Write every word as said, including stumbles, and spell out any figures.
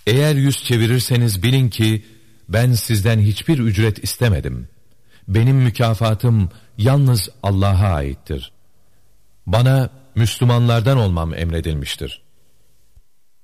Eğer yüz çevirirseniz bilin ki ben sizden hiçbir ücret istemedim. Benim mükafatım yalnız Allah'a aittir. Bana Müslümanlardan olmam emredilmiştir.